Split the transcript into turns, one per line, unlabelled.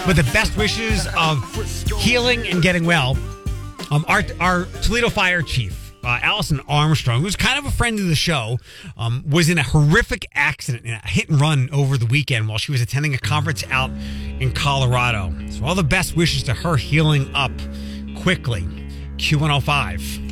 with the best wishes of healing and getting well. Our Toledo Fire Chief, Allison Armstrong, who's kind of a friend of the show, was in a horrific accident, in a hit and run over the weekend while she was attending a conference out in Colorado. So all the best wishes to her healing up quickly. Q105.